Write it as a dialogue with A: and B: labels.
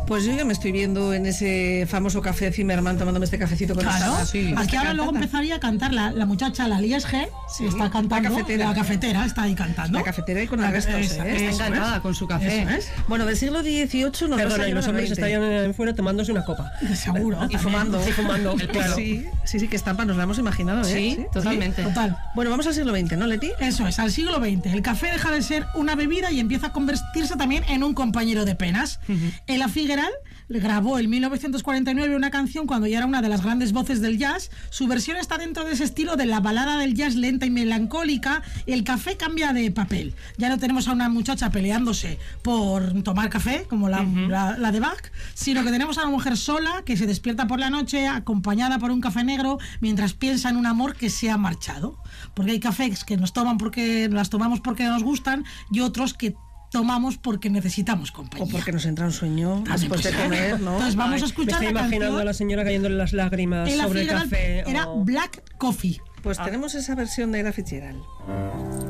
A: Pues yo ya me estoy viendo en ese famoso café Zimmermann tomándome este cafecito con
B: Claro,
A: sí,
B: aquí ahora luego empezaría a cantar la muchacha, la Liesge, está cantando, la cafetera está ahí cantando.
A: La cafetera y con el resto,
C: está encantada con su café.
A: Bueno, del siglo XVIII nos
D: Perdona, y los hombres estarían fuera tomándose una copa.
B: Seguro.
A: Y fumando.
D: Y fumando, claro.
A: Sí, que estampa, nos la hemos imaginado,
C: Sí, totalmente.
B: Total.
A: Bueno, vamos al siglo XX, ¿no, Leti?
B: Eso es, al siglo XX. El café deja de ser una bebida y empieza a convertirse también en un compañero de penas. Ella Fitzgerald grabó en 1949 una canción cuando ya era una de las grandes voces del jazz. Su versión está dentro de ese estilo de la balada del jazz lenta y melancólica. El café cambia de papel. Ya no tenemos a una muchacha peleándose por tomar café, como la de Bach, sino que tenemos a una mujer sola que se despierta por la noche acompañada por un café negro mientras piensa en un amor que se ha marchado. Porque hay cafés que las tomamos porque nos gustan y otros que tomamos porque necesitamos compañía.
A: O porque nos entra un sueño después de comer, ¿no?
B: Entonces vamos a escuchar
D: me estoy imaginando a la señora cayéndole las lágrimas sobre el café.
B: Era Black Coffee.
A: Pues tenemos esa versión de Ella Fitzgerald.